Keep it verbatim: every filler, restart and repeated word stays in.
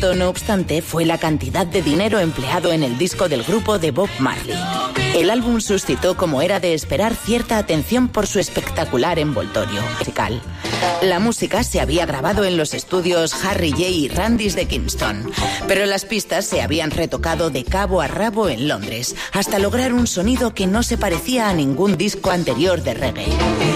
Esto, no obstante, fue la cantidad de dinero empleado en el disco del grupo de Bob Marley. El álbum suscitó, como era de esperar, cierta atención por su espectacular envoltorio musical. La música se había grabado en los estudios Harry J. y Randy's de Kingston, pero las pistas se habían retocado de cabo a rabo en Londres, hasta lograr un sonido que no se parecía a ningún disco anterior de reggae.